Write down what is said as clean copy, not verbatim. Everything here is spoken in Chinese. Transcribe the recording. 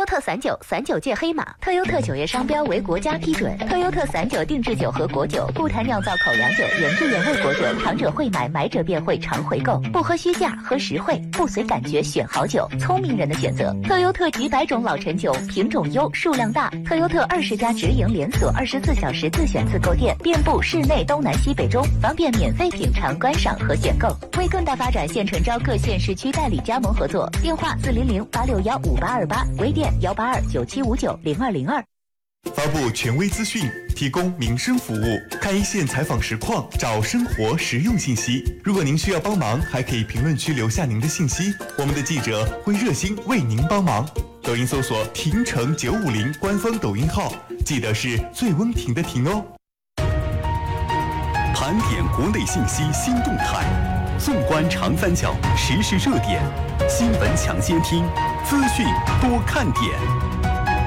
特散酒界黑马，特优特酒业商标为国家批准，特优特散酒定制酒和果酒，不谈酿造口粮酒，原汁原味果酒，尝者会买，买者便会常回购，不喝虚价，喝实惠，不随感觉选好酒，聪明人的选择。特优特几百种老陈酒，品种优，数量大。特优特20家直营连锁，24小时自选自购店，遍布市内东南西北中，方便免费品尝、观赏和选购。为更大发展，现诚招各县市区代理加盟合作，电话400-861-5828，微店182-9759-0202。 发布权威资讯，提供民生服务，看一线采访实况，找生活实用信息。如果您需要帮忙，还可以评论区留下您的信息，我们的记者会热心为您帮忙。抖音搜索亭城950官方抖音号，记得是最温婷的婷哦。 盘点国内信息新动态，纵观长三角时事热点，新闻抢先听，资讯多看点。